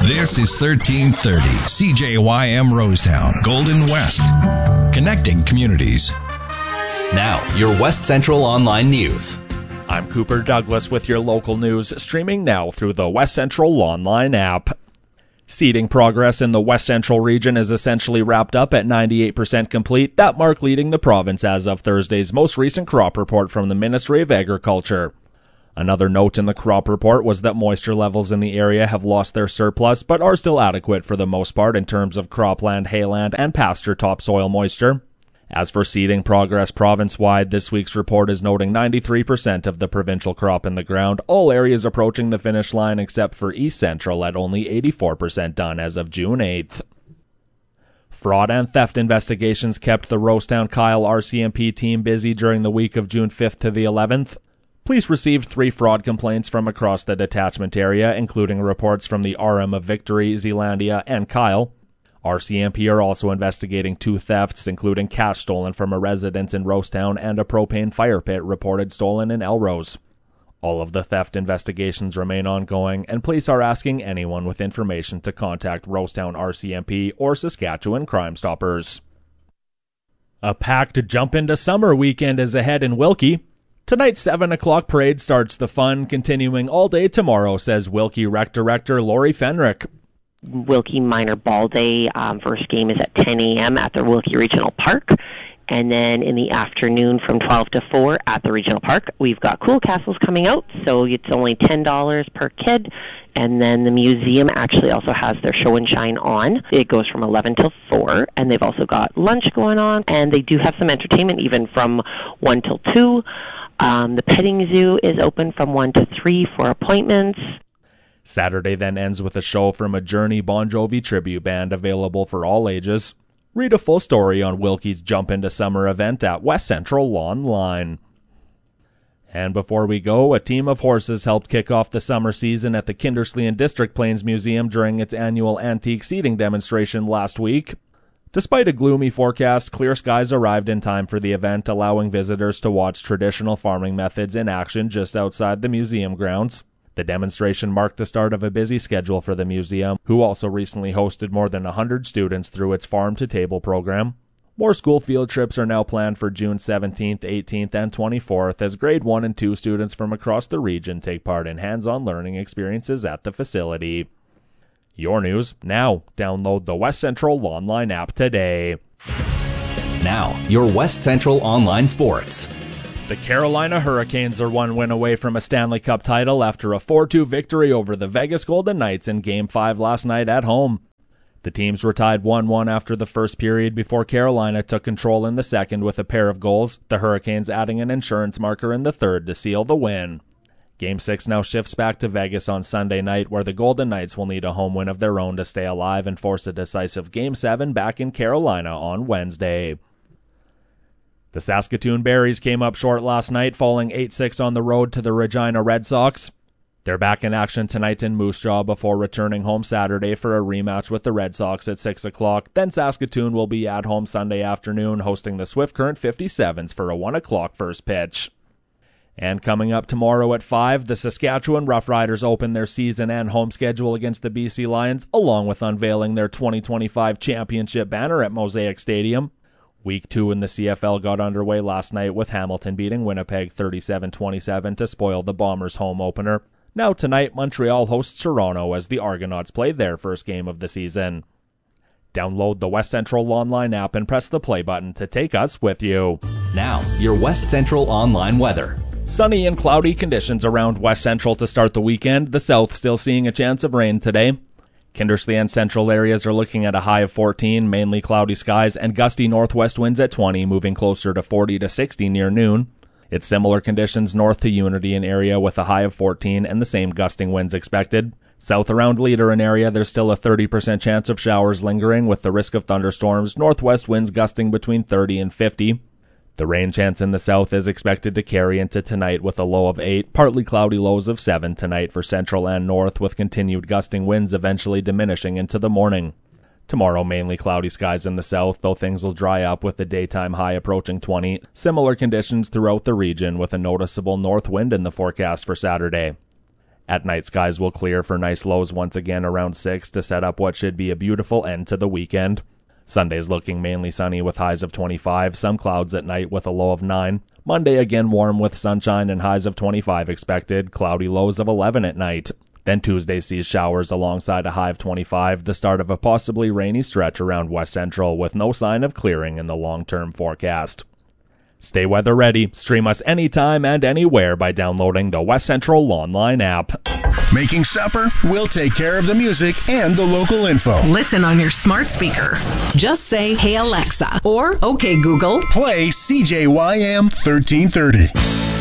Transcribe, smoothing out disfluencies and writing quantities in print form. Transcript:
This is 1330 CJYM Rosetown, Golden West, connecting communities. Now, your West Central Online News. I'm Cooper Douglas with your local news, streaming now through the West Central Online app. Seeding progress in the West Central region is essentially wrapped up at 98% complete, that mark leading the province as of Thursday's most recent crop report from the Ministry of Agriculture. Another note in the crop report was that moisture levels in the area have lost their surplus, but are still adequate for the most part in terms of cropland, hayland, and pasture topsoil moisture. As for seeding progress province-wide, this week's report is noting 93% of the provincial crop in the ground, all areas approaching the finish line except for East Central at only 84% done as of June 8th. Fraud and theft investigations kept the Rosetown Kyle RCMP team busy during the week of June 5th to the 11th. Police received 3 fraud complaints from across the detachment area, including reports from the RM of Victory, Zealandia, and Kyle. RCMP are also investigating 2 thefts, including cash stolen from a residence in Rosetown and a propane fire pit reported stolen in Elrose. All of the theft investigations remain ongoing, and police are asking anyone with information to contact Rosetown RCMP or Saskatchewan Crime Stoppers. A packed Jump Into Summer weekend is ahead in Wilkie. Tonight's 7 o'clock parade starts the fun, continuing all day tomorrow, says Wilkie Rec Director Lori Fenrick. Wilkie Minor Ball Day. First game is at 10 a.m. at the Wilkie Regional Park. And then in the afternoon from 12 to 4 at the Regional Park, we've got Cool Castles coming out, so it's only $10 per kid. And then the museum actually also has their show and shine on. It goes from 11 till 4, and they've also got lunch going on, and they do have some entertainment even from 1 till 2. The petting zoo is open from 1 to 3 for appointments. Saturday then ends with a show from a Journey Bon Jovi tribute band available for all ages. Read a full story on Wilkie's Jump Into Summer event at West Central Online. And before we go, a team of horses helped kick off the summer season at the Kindersley and District Plains Museum during its annual antique seating demonstration last week. Despite a gloomy forecast, clear skies arrived in time for the event, allowing visitors to watch traditional farming methods in action just outside the museum grounds. The demonstration marked the start of a busy schedule for the museum, who also recently hosted more than 100 students through its Farm to Table program. More school field trips are now planned for June 17th, 18th, and 24th as grade 1 and 2 students from across the region take part in hands-on learning experiences at the facility. Your news now. Download the West Central Online app today. Now, your West Central Online Sports. The Carolina Hurricanes are 1 win away from a Stanley Cup title after a 4-2 victory over the Vegas Golden Knights in Game 5 last night at home. The teams were tied 1-1 after the first period before Carolina took control in the second with a pair of goals, the Hurricanes adding an insurance marker in the third to seal the win. Game 6 now shifts back to Vegas on Sunday night, where the Golden Knights will need a home win of their own to stay alive and force a decisive Game 7 back in Carolina on Wednesday. The Saskatoon Berries came up short last night, falling 8-6 on the road to the Regina Red Sox. They're back in action tonight in Moose Jaw before returning home Saturday for a rematch with the Red Sox at 6 o'clock. Then Saskatoon will be at home Sunday afternoon, hosting the Swift Current 57s for a 1 o'clock first pitch. And coming up tomorrow at 5, the Saskatchewan Roughriders open their season and home schedule against the BC Lions, along with unveiling their 2025 championship banner at Mosaic Stadium. Week 2 in the CFL got underway last night with Hamilton beating Winnipeg 37-27 to spoil the Bombers' home opener. Now tonight, Montreal hosts Toronto as the Argonauts play their first game of the season. Download the West Central Online app and press the play button to take us with you. Now, your West Central Online weather. Sunny and cloudy conditions around West Central to start the weekend. The south still seeing a chance of rain today. Kindersley and central areas are looking at a high of 14, mainly cloudy skies, and gusty northwest winds at 20, moving closer to 40 to 60 near noon. It's similar conditions north to Unity and area with a high of 14 and the same gusting winds expected. South around Leader and area, there's still a 30% chance of showers lingering with the risk of thunderstorms, northwest winds gusting between 30 and 50. The rain chance in the south is expected to carry into tonight with a low of 8, partly cloudy lows of 7 tonight for central and north, with continued gusting winds eventually diminishing into the morning. Tomorrow, mainly cloudy skies in the south, though things will dry up with the daytime high approaching 20. Similar conditions throughout the region with a noticeable north wind in the forecast for Saturday. At night, skies will clear for nice lows once again around 6 to set up what should be a beautiful end to the weekend. Sunday's looking mainly sunny with highs of 25, some clouds at night with a low of 9. Monday again warm with sunshine and highs of 25 expected, cloudy lows of 11 at night. Then Tuesday sees showers alongside a high of 25, the start of a possibly rainy stretch around West Central with no sign of clearing in the long-term forecast. Stay weather ready. Stream us anytime and anywhere by downloading the West Central online app. Making supper? We'll take care of the music and the local info. Listen on your smart speaker. Just say, "Hey Alexa," or "Okay Google, Play CJYM 1330.